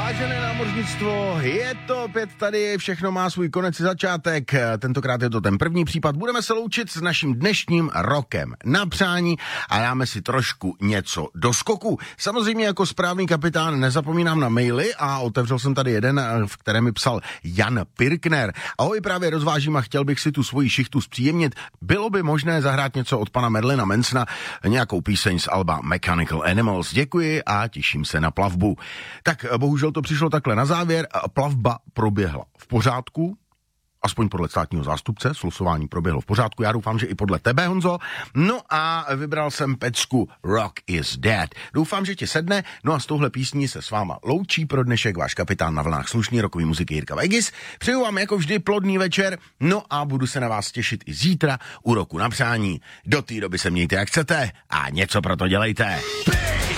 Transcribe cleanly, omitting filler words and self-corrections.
Vážené námořnictvo, je to opět tady, všechno má svůj konec i začátek, tentokrát je to ten první případ. Budeme se loučit s naším dnešním rokem na přání a dáme si trošku něco do skoku. Samozřejmě jako správný kapitán nezapomínám na maily a otevřel jsem tady jeden, v kterém mi psal Jan Pirkner. Ahoj, právě rozvážím a chtěl bych si tu svoji šichtu zpříjemnit. Bylo by možné zahrát něco od pana Madelyna Mansona, nějakou píseň z alba Mechanical Animals. Děkuji a těším se na plavbu. Tak bohužel to přišlo takhle na závěr. Plavba proběhla v pořádku, aspoň podle státního zástupce, slosování proběhlo v pořádku, já doufám, že i podle tebe, Honzo. No a vybral jsem pecku Rock is Dead. Doufám, že ti sedne, no a s touhle písní se s váma loučí pro dnešek váš kapitán na vlnách slušný rokový muziky Jirka Vegas. Přeju vám jako vždy plodný večer, no a budu se na vás těšit i zítra u roku na přání. Do té doby se mějte jak chcete a něco pro to dělejte.